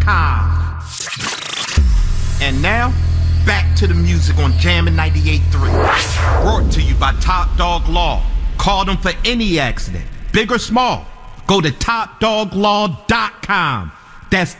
TopDogLaw.com. And now, back to the music on Jammin' 98.3. Brought to you by Top Dog Law. Call them for any accident, big or small. Go to TopDogLaw.com. That's